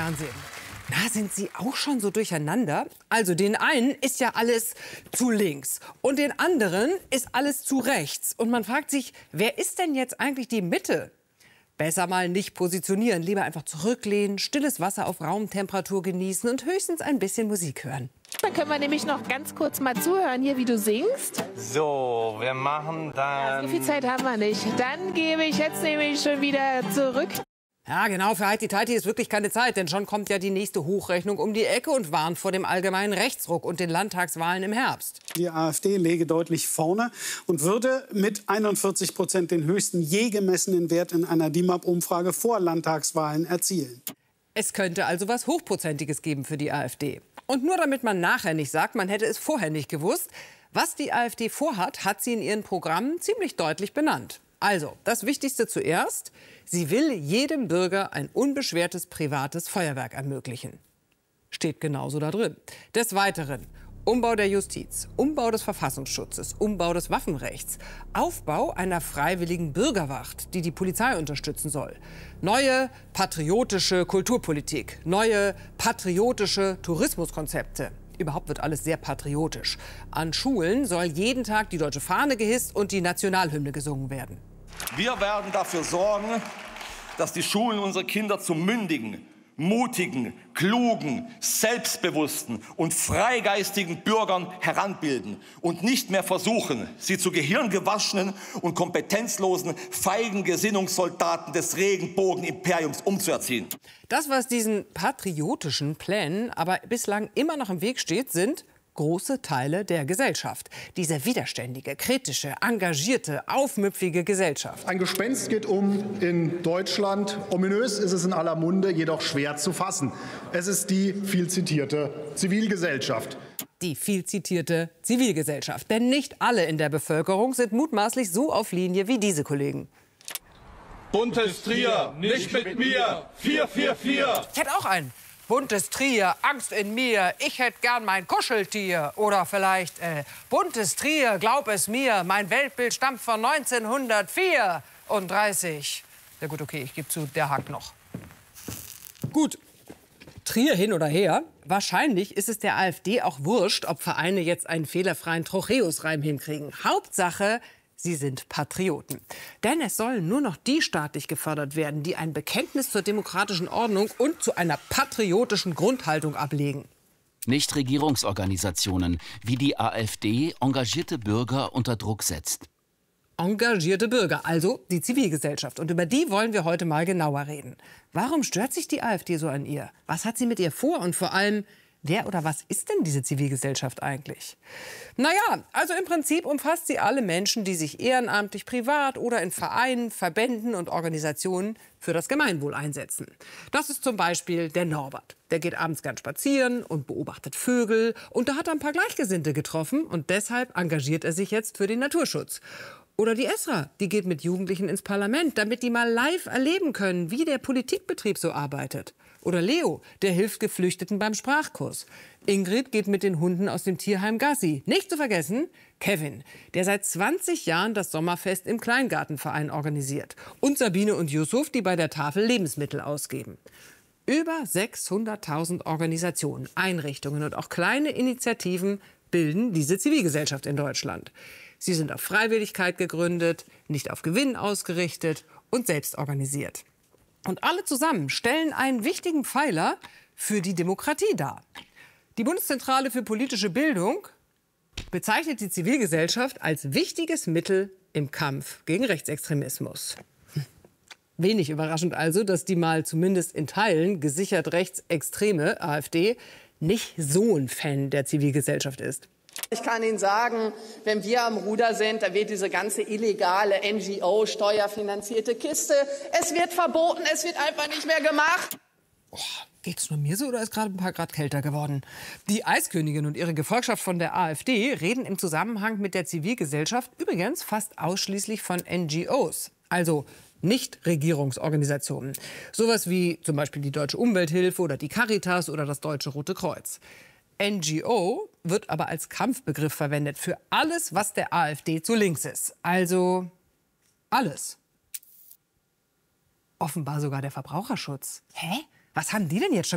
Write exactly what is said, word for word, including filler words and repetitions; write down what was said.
Fernsehen. Na, sind Sie auch schon so durcheinander? Also den einen ist ja alles zu links und den anderen ist alles zu rechts. Und man fragt sich, wer ist denn jetzt eigentlich die Mitte? Besser mal nicht positionieren, lieber einfach zurücklehnen, stilles Wasser auf Raumtemperatur genießen und höchstens ein bisschen Musik hören. Dann können wir nämlich noch ganz kurz mal zuhören, hier, wie du singst. So, wir machen dann... So viel Zeit haben wir nicht. Dann gebe ich jetzt nämlich schon wieder zurück. Ja, genau, für Heiti-Teiti ist wirklich keine Zeit, denn schon kommt ja die nächste Hochrechnung um die Ecke und warnt vor dem allgemeinen Rechtsruck und den Landtagswahlen im Herbst. Die AfD läge deutlich vorne und würde mit einundvierzig Prozent den höchsten je gemessenen Wert in einer D I M A P-Umfrage vor Landtagswahlen erzielen. Es könnte also was Hochprozentiges geben für die AfD. Und nur damit man nachher nicht sagt, man hätte es vorher nicht gewusst, was die AfD vorhat, hat sie in ihren Programmen ziemlich deutlich benannt. Also, das Wichtigste zuerst. Sie will jedem Bürger ein unbeschwertes privates Feuerwerk ermöglichen. Steht genauso da drin. Des Weiteren Umbau der Justiz, Umbau des Verfassungsschutzes, Umbau des Waffenrechts, Aufbau einer freiwilligen Bürgerwacht, die die Polizei unterstützen soll, neue patriotische Kulturpolitik, neue patriotische Tourismuskonzepte. Überhaupt wird alles sehr patriotisch. An Schulen soll jeden Tag die deutsche Fahne gehisst und die Nationalhymne gesungen werden. Wir werden dafür sorgen, dass die Schulen unsere Kinder zu mündigen, mutigen, klugen, selbstbewussten und freigeistigen Bürgern heranbilden und nicht mehr versuchen, sie zu gehirngewaschenen und kompetenzlosen, feigen Gesinnungssoldaten des Regenbogenimperiums umzuerziehen. Das, was diesen patriotischen Plänen aber bislang immer noch im Weg steht, sind große Teile der Gesellschaft. Diese widerständige, kritische, engagierte, aufmüpfige Gesellschaft. Ein Gespenst geht um in Deutschland. Ominös ist es in aller Munde, jedoch schwer zu fassen. Es ist die viel zitierte Zivilgesellschaft. Die viel zitierte Zivilgesellschaft. Denn nicht alle in der Bevölkerung sind mutmaßlich so auf Linie wie diese Kollegen. Buntes Trier, nicht mit mir, vier vier vier. Ich hätte auch einen. Buntes Trier, Angst in mir, ich hätte gern mein Kuscheltier. Oder vielleicht, äh, buntes Trier, glaub es mir, mein Weltbild stammt von neunzehnhundertvierunddreißig. Ja gut, okay, ich gebe zu, der hakt noch. Gut, Trier hin oder her. Wahrscheinlich ist es der AfD auch wurscht, ob Vereine jetzt einen fehlerfreien Trocheus-Reim hinkriegen. Hauptsache, sie sind Patrioten. Denn es sollen nur noch die staatlich gefördert werden, die ein Bekenntnis zur demokratischen Ordnung und zu einer patriotischen Grundhaltung ablegen. Nichtregierungsorganisationen, wie die AfD, engagierte Bürger unter Druck setzt. Engagierte Bürger, also die Zivilgesellschaft. Und über die wollen wir heute mal genauer reden. Warum stört sich die AfD so an ihr? Was hat sie mit ihr vor? Und vor allem, wer oder was ist denn diese Zivilgesellschaft eigentlich? Naja, also im Prinzip umfasst sie alle Menschen, die sich ehrenamtlich, privat oder in Vereinen, Verbänden und Organisationen für das Gemeinwohl einsetzen. Das ist zum Beispiel der Norbert. Der geht abends gern spazieren und beobachtet Vögel. Und da hat er ein paar Gleichgesinnte getroffen und deshalb engagiert er sich jetzt für den Naturschutz. Oder die Esra, die geht mit Jugendlichen ins Parlament, damit die mal live erleben können, wie der Politikbetrieb so arbeitet. Oder Leo, der hilft Geflüchteten beim Sprachkurs. Ingrid geht mit den Hunden aus dem Tierheim Gassi. Nicht zu vergessen, Kevin, der seit zwanzig Jahren das Sommerfest im Kleingartenverein organisiert. Und Sabine und Yusuf, die bei der Tafel Lebensmittel ausgeben. Über sechshunderttausend Organisationen, Einrichtungen und auch kleine Initiativen bilden diese Zivilgesellschaft in Deutschland. Sie sind auf Freiwilligkeit gegründet, nicht auf Gewinn ausgerichtet und selbst organisiert. Und alle zusammen stellen einen wichtigen Pfeiler für die Demokratie dar. Die Bundeszentrale für politische Bildung bezeichnet die Zivilgesellschaft als wichtiges Mittel im Kampf gegen Rechtsextremismus. Wenig überraschend also, dass die mal zumindest in Teilen gesichert rechtsextreme AfD nicht so ein Fan der Zivilgesellschaft ist. Ich kann Ihnen sagen, wenn wir am Ruder sind, da wird diese ganze illegale N G O, steuerfinanzierte Kiste, es wird verboten, es wird einfach nicht mehr gemacht. Oh, geht's nur mir so oder ist gerade ein paar Grad kälter geworden? Die Eiskönigin und ihre Gefolgschaft von der AfD reden im Zusammenhang mit der Zivilgesellschaft übrigens fast ausschließlich von N G Os, also Nichtregierungsorganisationen. Sowas wie zum Beispiel die Deutsche Umwelthilfe oder die Caritas oder das Deutsche Rote Kreuz. N G O wird aber als Kampfbegriff verwendet für alles, was der AfD zu links ist. Also alles. Offenbar sogar der Verbraucherschutz. Hä? Was haben die denn jetzt schon